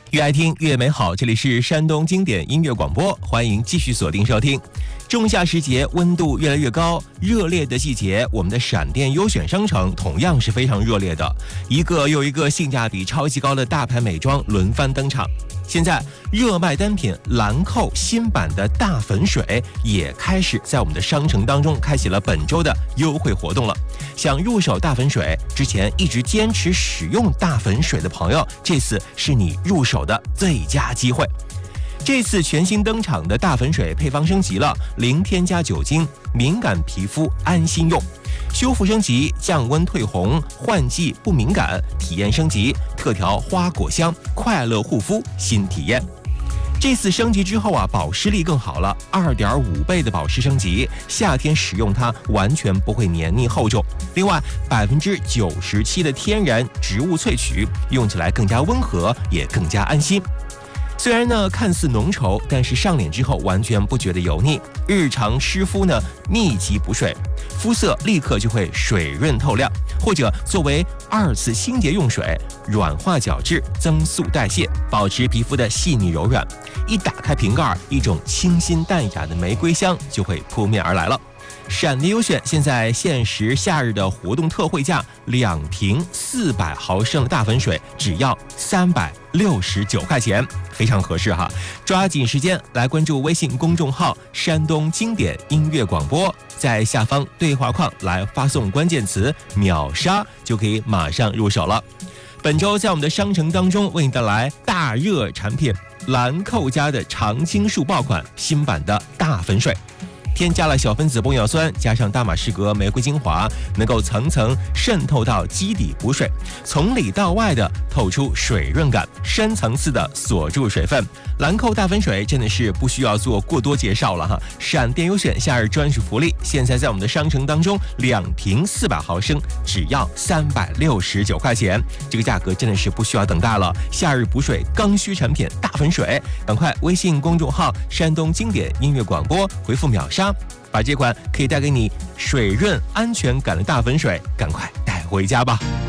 越爱听越美好，这里是山东经典音乐广播，欢迎继续锁定收听。仲夏时节，温度越来越高，热烈的季节，我们的闪电优选商城同样是非常热烈的，一个又一个性价比超级高的大牌美妆轮番登场。现在热卖单品兰蔻新版的大粉水也开始在我们的商城当中开启了本周的优惠活动了。想入手大粉水，之前一直坚持使用大粉水的朋友，这次是你入手的最佳机会。这次全新登场的大粉水配方升级了，零添加酒精，敏感皮肤安心用。修复升级，降温退红，换季不敏感，体验升级，特调花果香，快乐护肤新体验。这次升级之后保湿力更好了，2.5倍的保湿升级，夏天使用它完全不会黏腻厚重。另外，97%的天然植物萃取，用起来更加温和，也更加安心。虽然呢看似浓稠，但是上脸之后完全不觉得油腻，日常湿敷呢密集补水，肤色立刻就会水润透亮，或者作为2次清洁用水，软化角质，增速代谢，保持皮肤的细腻柔软。一打开瓶盖，一种清新淡雅的玫瑰香就会扑面而来了。闪电优选现在限时夏日的活动特惠价，2瓶400毫升的大粉水只要369块钱，非常合适哈！抓紧时间来关注微信公众号“山东经典音乐广播”，在下方对话框来发送关键词“秒杀”，就可以马上入手了。本周在我们的商城当中为你带来大热产品兰蔻家的常青树爆款新版的大粉水。添加了小分子玻尿酸，加上大马士革玫瑰精华，能够层层渗透到基底补水，从里到外的透出水润感，深层次的锁住水分。兰蔻大粉水真的是不需要做过多介绍了哈！闪电优选夏日专属福利，现在在我们的商城当中，2瓶400毫升只要369块钱，这个价格真的是不需要等待了。夏日补水刚需产品大粉水，赶快微信公众号山东经典音乐广播回复秒杀，把这款可以带给你水润安全感的大粉水赶快带回家吧。